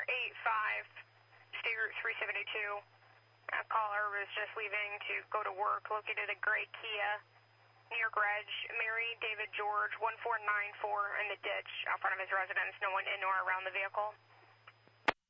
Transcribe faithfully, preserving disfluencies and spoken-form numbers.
eight five, State Route three seventy-two. A caller was just leaving to go to work, located at Gray Kia, near garage, Mary David George, one four nine four, in the ditch out front of his residence. No one in or around the vehicle.